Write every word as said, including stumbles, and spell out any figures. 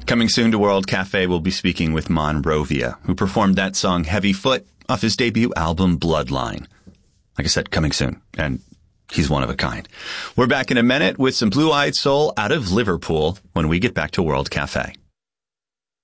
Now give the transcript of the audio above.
Coming soon to World Cafe, we'll be speaking with Monrovia, who performed that song Heavy Foot off his debut album Bloodline. Like I said, coming soon, and he's one of a kind. We're back in a minute with some Blue Eyed Soul out of Liverpool when we get back to World Cafe.